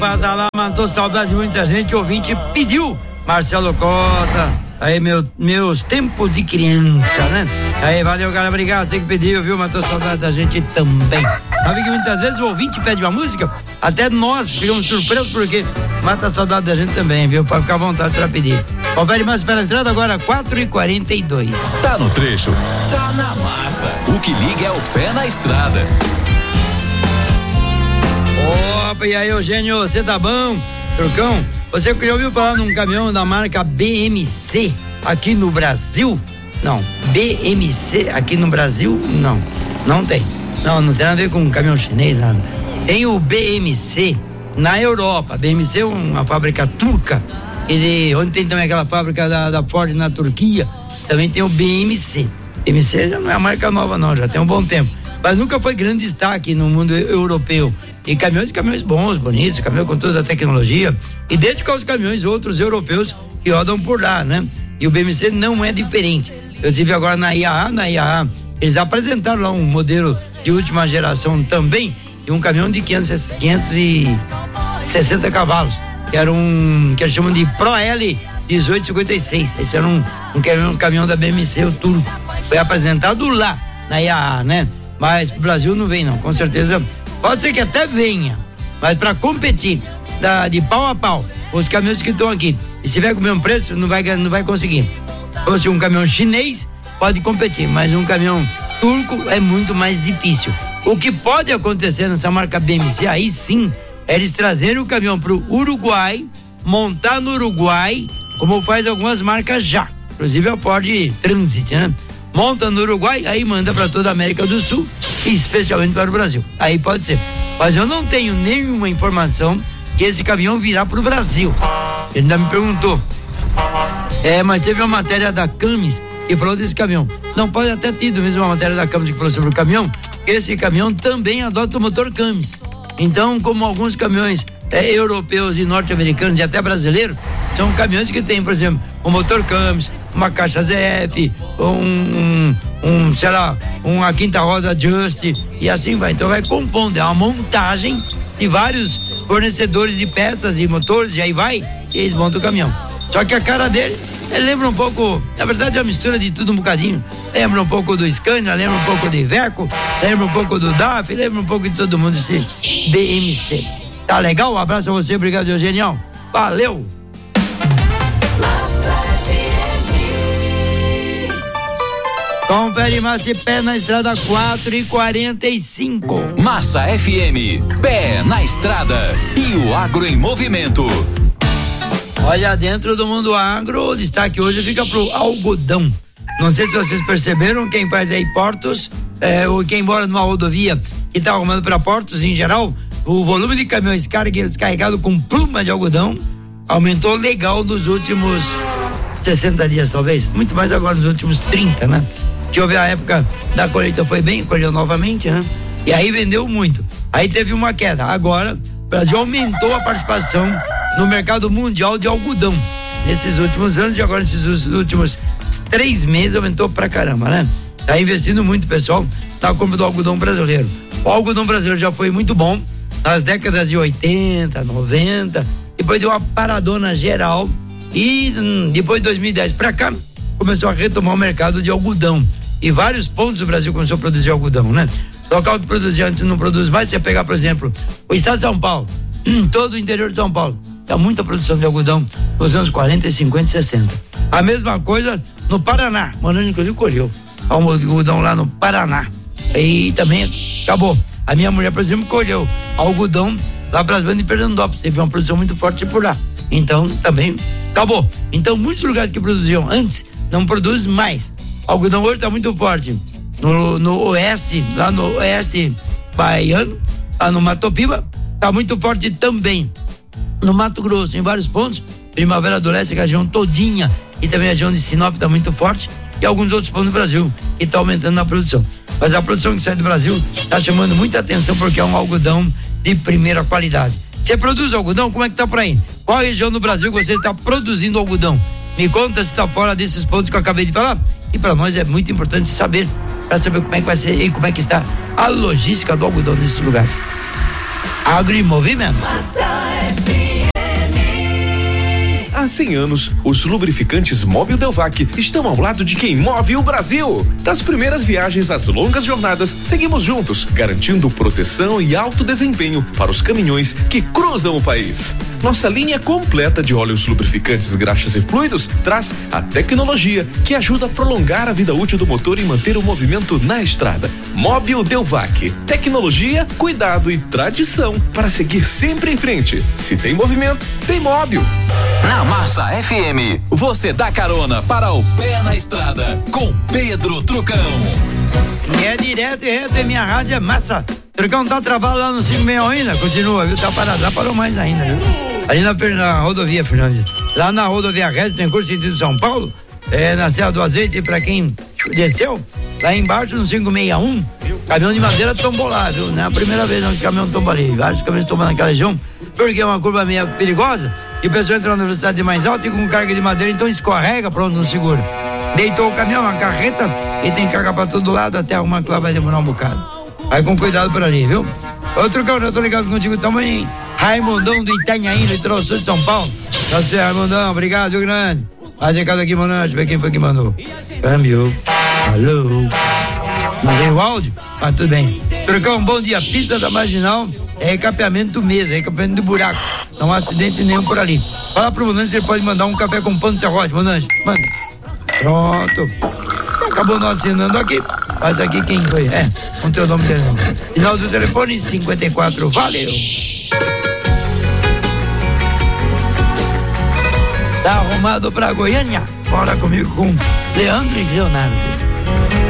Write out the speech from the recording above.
Tá lá, matou saudade de muita gente, ouvinte pediu Marcelo Costa, aí meus tempos de criança, né? Aí, valeu, cara, obrigado, você que pediu, viu? Matou saudade da gente também. Sabe que muitas vezes o ouvinte pede uma música, até nós ficamos surpresos porque mata a saudade da gente também, viu? Pode ficar à vontade pra pedir. Confere mais pela estrada agora, 4h42. Tá no trecho, tá na massa. O que liga é o pé na estrada. Opa, e aí, Eugênio, você tá bom? Trucão, você já ouviu falar num caminhão da marca BMC aqui no Brasil? Não, BMC aqui no Brasil, não tem. Não tem nada a ver com um caminhão chinês, nada. Tem o BMC na Europa. BMC é uma fábrica turca. Onde tem também aquela fábrica da Ford na Turquia, também tem o BMC. BMC já não é uma marca nova, não, já tem um bom tempo. Mas nunca foi grande destaque no mundo europeu. E caminhões bons, bonitos, caminhões com toda a tecnologia, idêntico aos caminhões outros europeus que rodam por lá, né? E o BMC não é diferente. Eu tive agora na IAA, eles apresentaram lá um modelo de última geração também, de um caminhão de 560 cavalos, que era que eles chamam de Pro L 1856. Esse era um caminhão da BMC, o turco. Foi apresentado lá na IAA, né? Mas pro Brasil não vem, não, com certeza. Pode ser que até venha, mas para competir de pau a pau os caminhões que estão aqui, e se tiver com o mesmo preço, não vai conseguir. Se fosse um caminhão chinês, pode competir, mas um caminhão turco é muito mais difícil. O que pode acontecer nessa marca BMC, aí sim, é eles trazerem o caminhão pro Uruguai, montar no Uruguai, como faz algumas marcas já, inclusive a Ford Transit, né? Monta no Uruguai, aí manda para toda a América do Sul, especialmente para o Brasil. Aí pode ser. Mas eu não tenho nenhuma informação que esse caminhão virá para o Brasil. Ele ainda me perguntou. Mas teve uma matéria da Camis que falou desse caminhão. Não, pode até ter tido mesmo uma matéria da Camis que falou sobre o caminhão. Esse caminhão também adota o motor Camis. Então, como alguns caminhões europeus e norte-americanos e até brasileiros, são caminhões que tem, por exemplo, um motor Camis, uma caixa ZF, uma quinta roda Just, e assim vai. Então vai compondo, é uma montagem de vários fornecedores de peças e motores, e aí vai, e eles montam o caminhão. Só que a cara dele, ele lembra um pouco, na verdade é uma mistura de tudo um bocadinho. Lembra um pouco do Scania, lembra um pouco do Iveco, lembra um pouco do DAF, lembra um pouco de todo mundo esse BMC. Tá legal? Um abraço a você, obrigado, Eugênio. Valeu! Confere Massa e Pé na estrada, 4h45. Massa FM, pé na estrada e o agro em movimento. Olha, dentro do mundo agro, o destaque hoje fica pro algodão. Não sei se vocês perceberam, quem faz aí portos, ou quem mora numa rodovia que tá arrumando para portos em geral, o volume de caminhões descarregados com pluma de algodão aumentou legal nos últimos 60 dias, talvez, muito mais agora nos últimos 30, né? Que houve a época da colheita, foi bem, colheu novamente, né? E aí vendeu muito. Aí teve uma queda. Agora, o Brasil aumentou a participação no mercado mundial de algodão nesses últimos anos, e agora nesses últimos 3 meses aumentou pra caramba, né? Tá investindo muito, pessoal, na compra do algodão brasileiro. O algodão brasileiro já foi muito bom nas décadas de 80, 90, depois deu uma paradona geral e depois de 2010 pra cá começou a retomar o mercado de algodão. E vários pontos do Brasil começou a produzir algodão, né? Local que produzia antes não produz mais. Você pegar, por exemplo, o estado de São Paulo, todo o interior de São Paulo, tá muita produção de algodão nos anos 40, 50 e 60. A mesma coisa no Paraná, Manoel inclusive colheu algodão lá no Paraná. E também acabou. A minha mulher, por exemplo, colheu algodão lá para as bandas de Pernambuco. Teve uma produção muito forte por lá. Então, também acabou. Então, muitos lugares que produziam antes não produzem mais. O algodão hoje está muito forte no oeste, lá no oeste baiano, lá no Mato Piba, está muito forte também no Mato Grosso, em vários pontos. Primavera do Leste, a região todinha, e também a região de Sinop está muito forte, e alguns outros pontos do Brasil que está aumentando a produção. Mas a produção que sai do Brasil está chamando muita atenção porque é um algodão de primeira qualidade. Você produz algodão? Como é que tá por aí? Qual região do Brasil que você está produzindo algodão? Me conta se está fora desses pontos que eu acabei de falar. E para nós é muito importante saber, para saber como é que vai ser e como é que está a logística do algodão nesses lugares. Agro e Movimento. Há 100 anos, os lubrificantes Mobil Delvac estão ao lado de quem move o Brasil. Das primeiras viagens às longas jornadas, seguimos juntos, garantindo proteção e alto desempenho para os caminhões que cruzam o país. Nossa linha completa de óleos lubrificantes, graxas e fluidos traz a tecnologia que ajuda a prolongar a vida útil do motor e manter o movimento na estrada. Mobil Delvac, tecnologia, cuidado e tradição para seguir sempre em frente. Se tem movimento, tem Mobil. Na Massa FM, você dá carona para o Pé na Estrada com Pedro Trucão. E é direto e reto, é minha rádio, é Massa. Trucão tá travado lá no 56 ainda, continua, viu? Tá parado, lá parou mais ainda, viu? Ali na rodovia, Fernandes. Lá na rodovia Rede, tem curso sentido São Paulo, na Serra do Azeite, pra quem desceu, lá embaixo no 561, caminhão de madeira tombou lá, viu? Não é a primeira vez que o caminhão tomba ali, vários caminhões tombam naquela região, porque é uma curva meio perigosa, e o pessoal entra na velocidade mais alta e com carga de madeira, então escorrega, pronto, não segura. Deitou o caminhão, uma carreta, e tem carga pra todo lado, até arrumar que lá vai demorar um bocado. Vai com cuidado por ali, viu? Outro cara, eu tô ligado contigo também, Raimundão do Itanhaém, litoral sul de São Paulo. Pra você, Raimundão, obrigado, viu, grande? Faz recado aqui, boa noite, ver quem foi que mandou. Câmbio, alô. Mandei o áudio? Ah, tudo bem. Trucão, bom dia, pista da Marginal é recapeamento mesmo, recapeamento de buraco. Não há acidente nenhum por ali. Fala pro Monange se ele pode mandar um café com pão de serrote, Monange, manda. Pronto. Acabou não assinando aqui, mas aqui quem foi? Não tem o nome dele não. Final do telefone 54, valeu. Tá arrumado pra Goiânia? Bora comigo com Leandro e Leonardo.